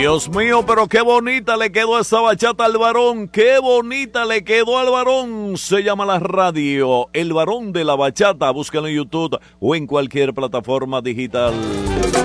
Dios mío, pero qué bonita le quedó esa bachata al varón, qué bonita le quedó al varón. Se llama la radio, El Varón de la Bachata. Búscalo en YouTube o en cualquier plataforma digital.